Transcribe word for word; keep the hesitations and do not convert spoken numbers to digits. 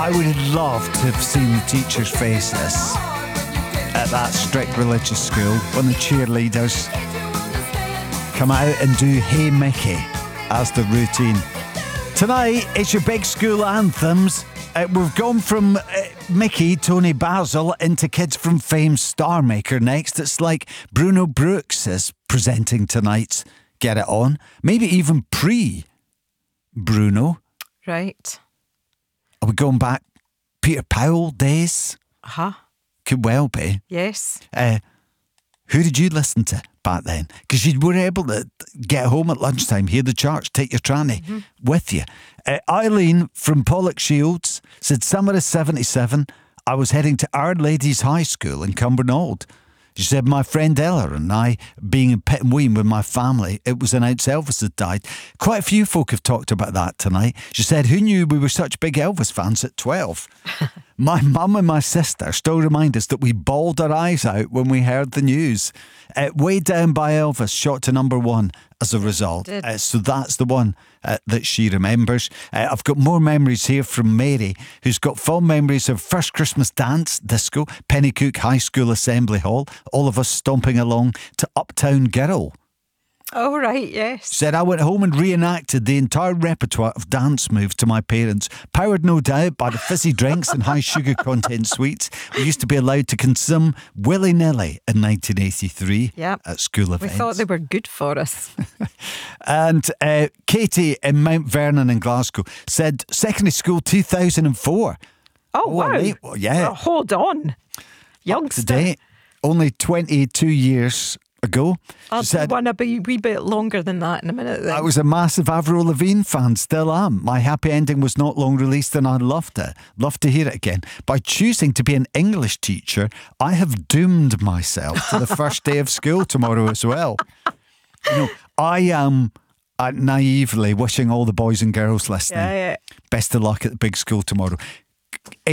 I would love to have seen the teachers' faces at that strict religious school when the cheerleaders come out and do Hey Mickey as the routine. Tonight, it's your big school anthems. Uh, we've gone from uh, Mickey, Tony Basil, into Kids from Fame Star Maker next. It's like Bruno Brooks is presenting tonight's Get It On. Maybe even pre-Bruno. Right. Are we going back Peter Powell days? Uh-huh. Could well be. Yes. Uh, who did you listen to back then? Because you were able to get home at lunchtime, hear the church, take your tranny mm-hmm. with you. Uh, Eileen from Pollock Shields said, summer of seventy-seven, I was heading to Our Ladies High School in Cumbernauld. She said, my friend Ella and I, being in Pittenweem with my family, it was announced Elvis had died. Quite a few folk have talked about that tonight. She said, who knew we were such big Elvis fans at twelve? My mum and my sister still remind us that we bawled our eyes out when we heard the news. Uh, Way Down by Elvis shot to number one as a result. Uh, so that's the one uh, that she remembers. Uh, I've got more memories here from Mary, who's got fond memories of First Christmas Dance Disco, Pennycook High School Assembly Hall, all of us stomping along to Uptown Girl. Oh, right, yes. She said, I went home and reenacted the entire repertoire of dance moves to my parents, powered no doubt by the fizzy drinks and high sugar content sweets we used to be allowed to consume willy-nilly in nineteen eighty-three yep. at school events. We thought they were good for us. And uh, Katie in Mount Vernon in Glasgow said, secondary school two thousand four. Oh, oh wow. Late, well, yeah. Oh, hold on. Youngster. Today, only twenty-two years ago. I'll she said, want to be a wee bit longer than that in a minute then. I was a massive Avril Lavigne fan, still am. My happy ending was not long released and I loved it. Love to hear it again. By choosing to be an English teacher, I have doomed myself to the first day of school tomorrow as well. You know, I am uh, naively wishing all the boys and girls listening yeah, yeah. best of luck at the big school tomorrow.